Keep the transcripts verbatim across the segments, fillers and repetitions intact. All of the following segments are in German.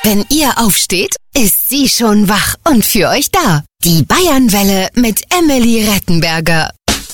Wenn ihr aufsteht, ist sie schon wach und für euch da. Die Bayernwelle mit Emily Rettenberger.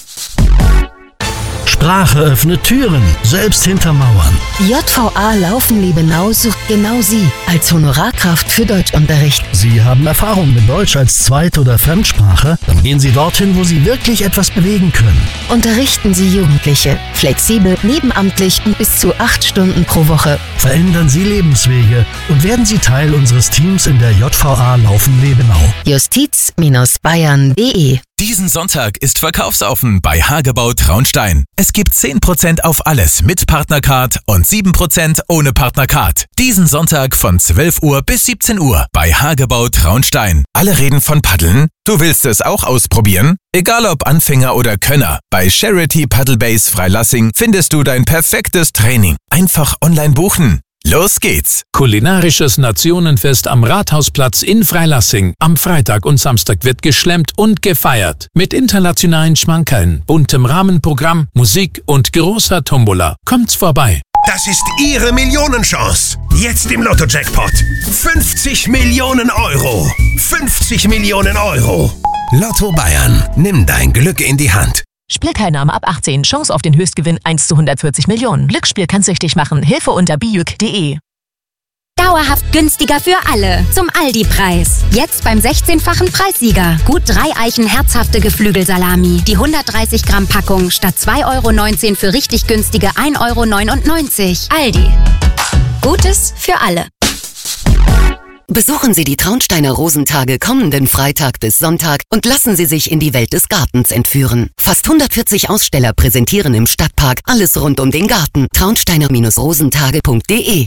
Sprache öffnet Türen, selbst hinter Mauern. J V A Laufen-Liebenau sucht genau Sie als Honorarkraft für Deutschunterricht. Sie haben Erfahrung mit Deutsch als Zweit- oder Fremdsprache? Dann gehen Sie dorthin, wo Sie wirklich etwas bewegen können. Unterrichten Sie Jugendliche. Flexibel, nebenamtlich und bis zu acht Stunden pro Woche. Verändern Sie Lebenswege und werden Sie Teil unseres Teams in der J V A Laufen-Liebenau. Justiz Bayern punkt de. Diesen Sonntag ist verkaufsoffen bei Hagebau Traunstein. Es gibt zehn Prozent auf alles mit Partnercard und sieben Prozent ohne Partnercard. Diesen Sonntag von zwölf Uhr bis siebzehn Uhr bei Hagebau Traunstein. Alle reden von Paddeln? Du willst es auch ausprobieren? Egal ob Anfänger oder Könner, bei Charity Paddle Base Freilassing findest du dein perfektes Training. Einfach online buchen. Los geht's! Kulinarisches Nationenfest am Rathausplatz in Freilassing. Am Freitag und Samstag wird geschlemmt und gefeiert. Mit internationalen Schmankerln, buntem Rahmenprogramm, Musik und großer Tombola. Kommt's vorbei! Das ist Ihre Millionenchance. Jetzt im Lotto-Jackpot. fünfzig Millionen Euro. fünfzig Millionen Euro. Lotto Bayern. Nimm dein Glück in die Hand. Spielteilnahme ab achtzehn. Chance auf den Höchstgewinn eins zu hundertvierzig Millionen. Glücksspiel kann süchtig machen. Hilfe unter bijuk punkt de. Dauerhaft günstiger für alle. Zum Aldi-Preis. Jetzt beim sechzehnfachen Preissieger. Gut drei Eichen herzhafte Geflügelsalami. Die hundertdreißig Gramm Packung statt zwei Euro neunzehn für richtig günstige ein Euro neunundneunzig. Aldi. Gutes für alle. Besuchen Sie die Traunsteiner Rosentage kommenden Freitag bis Sonntag und lassen Sie sich in die Welt des Gartens entführen. Fast hundertvierzig Aussteller präsentieren im Stadtpark alles rund um den Garten. traunsteiner rosentage punkt de.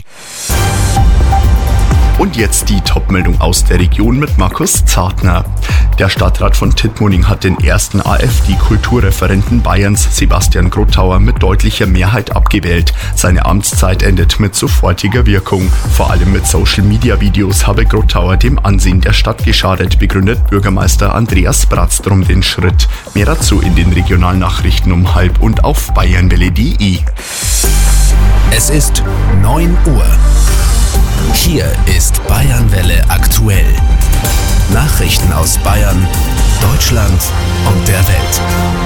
Und jetzt die Top-Meldung aus der Region mit Markus Zartner. Der Stadtrat von Tittmoning hat den ersten AfD-Kulturreferenten Bayerns, Sebastian Grottauer, mit deutlicher Mehrheit abgewählt. Seine Amtszeit endet mit sofortiger Wirkung. Vor allem mit Social-Media-Videos habe Grottauer dem Ansehen der Stadt geschadet, begründet Bürgermeister Andreas Bratztrum den Schritt. Mehr dazu in den Regionalnachrichten um halb und auf bayernwelle punkt de. Es ist neun Uhr. Hier ist Bayernwelle aktuell. Nachrichten aus Bayern, Deutschland und der Welt.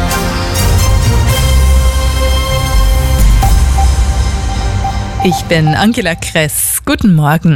Ich bin Angela Kress. Guten Morgen.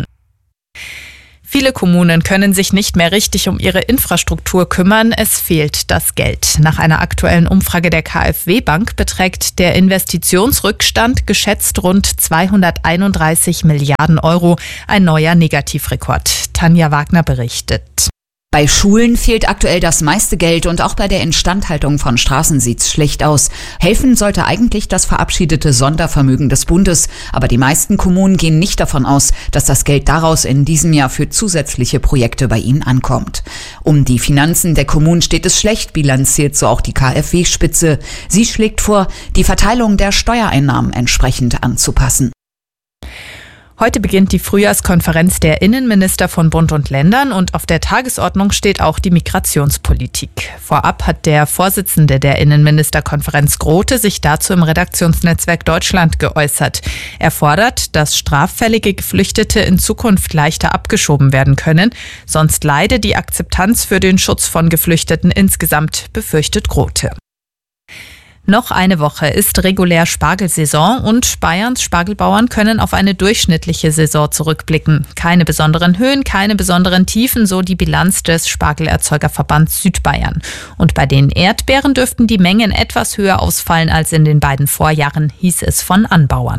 Viele Kommunen können sich nicht mehr richtig um ihre Infrastruktur kümmern. Es fehlt das Geld. Nach einer aktuellen Umfrage der KfW-Bank beträgt der Investitionsrückstand geschätzt rund zweihunderteinunddreißig Milliarden Euro. Ein neuer Negativrekord. Tanja Wagner berichtet. Bei Schulen fehlt aktuell das meiste Geld und auch bei der Instandhaltung von Straßen sieht's schlecht aus. Helfen sollte eigentlich das verabschiedete Sondervermögen des Bundes, aber die meisten Kommunen gehen nicht davon aus, dass das Geld daraus in diesem Jahr für zusätzliche Projekte bei ihnen ankommt. Um die Finanzen der Kommunen steht es schlecht, bilanziert so auch die KfW-Spitze. Sie schlägt vor, die Verteilung der Steuereinnahmen entsprechend anzupassen. Heute beginnt die Frühjahrskonferenz der Innenminister von Bund und Ländern und auf der Tagesordnung steht auch die Migrationspolitik. Vorab hat der Vorsitzende der Innenministerkonferenz Grote sich dazu im Redaktionsnetzwerk Deutschland geäußert. Er fordert, dass straffällige Geflüchtete in Zukunft leichter abgeschoben werden können, sonst leide die Akzeptanz für den Schutz von Geflüchteten insgesamt, befürchtet Grote. Noch eine Woche ist regulär Spargelsaison und Bayerns Spargelbauern können auf eine durchschnittliche Saison zurückblicken. Keine besonderen Höhen, keine besonderen Tiefen, so die Bilanz des Spargelerzeugerverbands Südbayern. Und bei den Erdbeeren dürften die Mengen etwas höher ausfallen als in den beiden Vorjahren, hieß es von Anbauern.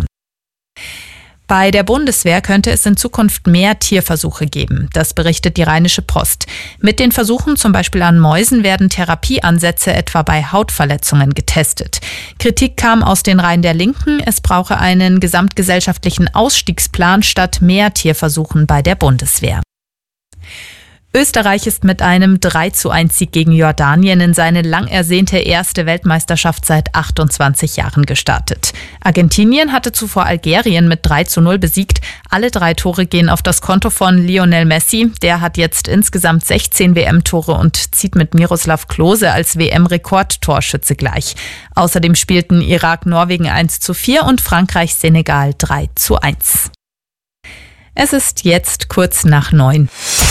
Bei der Bundeswehr könnte es in Zukunft mehr Tierversuche geben. Das berichtet die Rheinische Post. Mit den Versuchen zum Beispiel an Mäusen werden Therapieansätze etwa bei Hautverletzungen getestet. Kritik kam aus den Reihen der Linken. Es brauche einen gesamtgesellschaftlichen Ausstiegsplan statt mehr Tierversuchen bei der Bundeswehr. Österreich ist mit einem drei zu eins Sieg gegen Jordanien in seine lang ersehnte erste Weltmeisterschaft seit achtundzwanzig Jahren gestartet. Argentinien hatte zuvor Algerien mit drei zu null besiegt. Alle drei Tore gehen auf das Konto von Lionel Messi. Der hat jetzt insgesamt sechzehn W M-Tore und zieht mit Miroslav Klose als W M-Rekordtorschütze gleich. Außerdem spielten Irak Norwegen eins zu vier und Frankreich Senegal drei zu eins. Es ist jetzt kurz nach neun.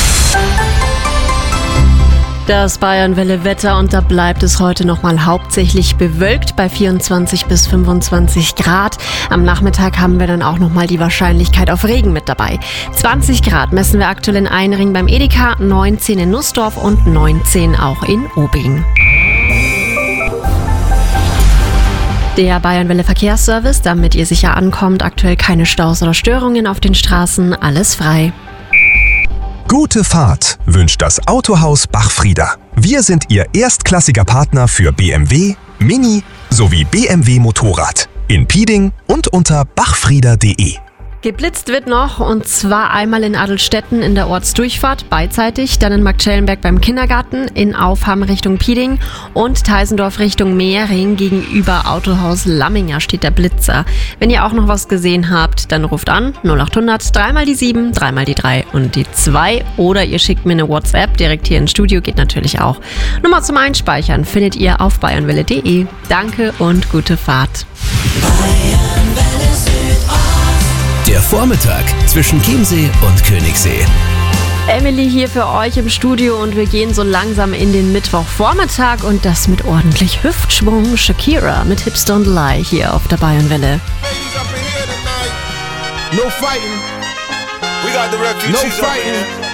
Das Bayernwelle-Wetter, und da bleibt es heute nochmal hauptsächlich bewölkt bei vierundzwanzig bis fünfundzwanzig Grad. Am Nachmittag haben wir dann auch nochmal die Wahrscheinlichkeit auf Regen mit dabei. zwanzig Grad messen wir aktuell in Einring beim Edeka, neunzehn in Nussdorf und neunzehn auch in Obing. Der Bayernwelle Verkehrsservice, damit ihr sicher ankommt, aktuell keine Staus oder Störungen auf den Straßen, alles frei. Gute Fahrt wünscht das Autohaus Bachfrieder. Wir sind Ihr erstklassiger Partner für B M W, Mini sowie B M W Motorrad. In Pieding und unter bachfrieder punkt de. Geblitzt wird noch, und zwar einmal in Adelstetten in der Ortsdurchfahrt beidseitig, dann in Marktschellenberg beim Kindergarten, in Aufham Richtung Pieding und Teisendorf Richtung Mehring gegenüber Autohaus Lamminger steht der Blitzer. Wenn ihr auch noch was gesehen habt, dann ruft an null acht hundert, dreimal die sieben, dreimal die drei und die zwei, oder ihr schickt mir eine WhatsApp direkt hier ins Studio, geht natürlich auch. Nummer zum Einspeichern findet ihr auf bayernwelle punkt de. Danke und gute Fahrt. Der Vormittag zwischen Chiemsee und Königssee. Emily hier für euch im Studio, und wir gehen so langsam in den Mittwochvormittag, und das mit ordentlich Hüftschwung. Shakira mit Hips Don't Lie hier auf der Bayernwelle. No fighting. We got the refugees. No fighting.